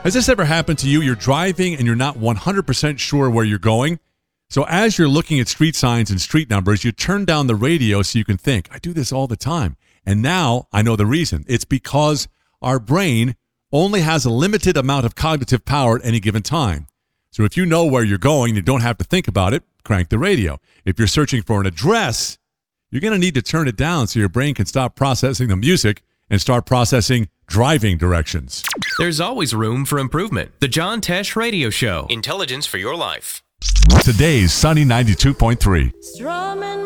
Has this ever happened to you? You're driving and you're not 100% sure where you're going. So as you're looking at street signs and street numbers, you turn down the radio so you can think. I do this all the time. And now I know the reason. It's because our brain only has a limited amount of cognitive power at any given time. So if you know where you're going, you don't have to think about it, crank the radio. If you're searching for an address, you're going to need to turn it down so your brain can stop processing the music and start processing driving directions. There's always room for improvement. The John Tesh Radio Show. Intelligence for your life. Today's Sunny 92.3.